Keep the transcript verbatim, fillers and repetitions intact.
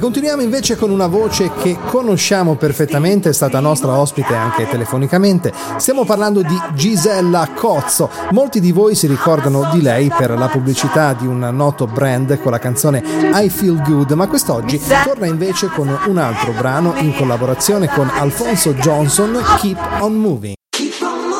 continuiamo invece con una voce che conosciamo perfettamente, è stata nostra ospite anche telefonicamente. Stiamo parlando di Gisella Cozzo. Molti di voi si ricordano di lei per la pubblicità di un noto brand con la canzone I Feel Good, ma quest'oggi torna invece con un altro brano in collaborazione con Alfonso Johnson, Keep on Moving.